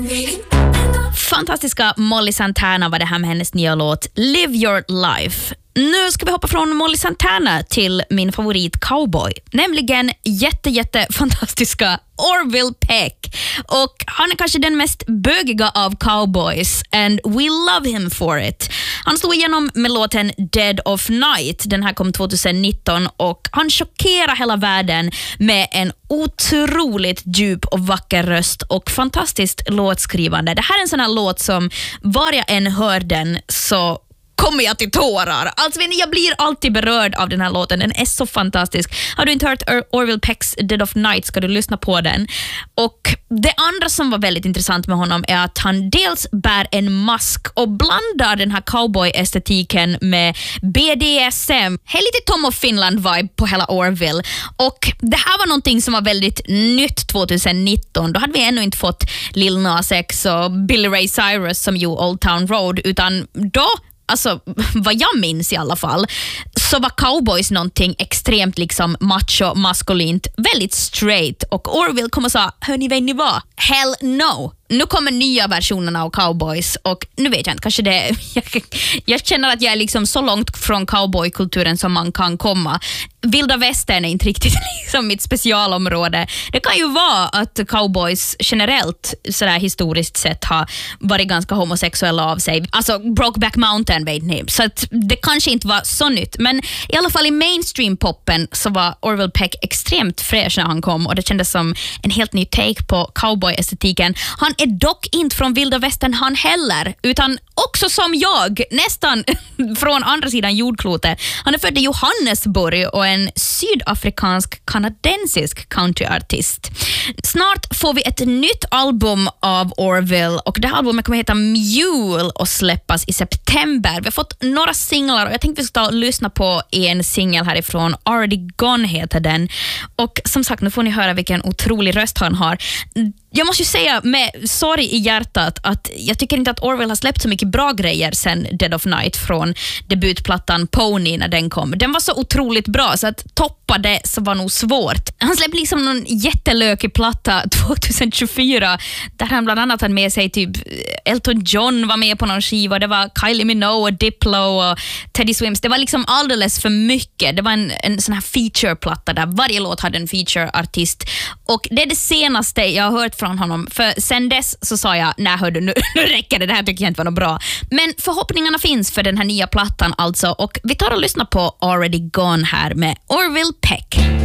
Fantastiska Molly Santana var det här med hennes nya låt Live Your Life. Nu ska vi hoppa från Molly Santana till min favorit cowboy, nämligen fantastiska Orville Peck. Och han är kanske den mest bögiga av cowboys, and we love him for it. Han slog igenom med låten Dead of Night. Den här kom 2019 och han chockerar hela världen med en otroligt djup och vacker röst och fantastiskt låtskrivande. Det här är en sån här låt som var jag än hör den så kommer jag till tårar. Alltså, jag blir alltid berörd av den här låten. Den är så fantastisk. Har du inte hört Orville Pecks Dead of Night ska du lyssna på den. Och det andra som var väldigt intressant med honom är att han dels bär en mask och blandar den här cowboy-estetiken med BDSM. Det är lite Tom of Finland-vibe på hela Orville. Och det här var någonting som var väldigt nytt 2019. Då hade vi ännu inte fått Lil Nas X och Billy Ray Cyrus som gjorde Old Town Road, utan då, alltså vad jag minns i alla fall, så var cowboys någonting extremt liksom macho, maskulint, väldigt straight. Och Orville kom och sa, hörni, vet ni vad? Hell no! Nu kommer nya versionerna av cowboys och nu vet jag inte, kanske det jag känner att jag är liksom så långt från cowboykulturen som man kan komma. Vilda västern är inte riktigt liksom mitt specialområde. Det kan ju vara att cowboys generellt sådär historiskt sett har varit ganska homosexuella av sig. Alltså Brokeback Mountain, vet ni. Så att det kanske inte var så nytt. Men i alla fall i mainstream-poppen så var Orville Peck extremt fräsch när han kom och det kändes som en helt ny take på cowboy-estetiken. Han är dock inte från vilda västern han heller, utan också som jag, nästan från andra sidan jordklotet. Han är född i Johannesburg och en sydafrikansk-kanadensisk countryartist. Snart får vi ett nytt album av Orville och det här albumet kommer heta Mule och släppas i september. Vi har fått några singlar och jag tänkte vi ska lyssna på en singel härifrån. Already Gone heter den. Och som sagt, nu får ni höra vilken otrolig röst han har. Jag måste ju säga med sorg i hjärtat att jag tycker inte att Orville har släppt så mycket bra grejer sen Dead of Night från debutplattan Pony när den kom. Den var så otroligt bra så att toppa det så var nog svårt. Han släppte liksom någon jättelökig platta 2024 där han bland annat hade med sig typ Elton John var med på någon skiva. Det var Kylie Minogue och Diplo och Teddy Swims. Det var liksom alldeles för mycket. Det var en sån här feature-platta där varje låt hade en feature-artist. Och det är det senaste jag har hört från honom. För sen dess så sa jag, nej hördu, nu räcker det här tycker jag inte var något bra. Men förhoppningarna finns för den här nya plattan alltså. Och vi tar och lyssnar på Already Gone här med Orville Peck.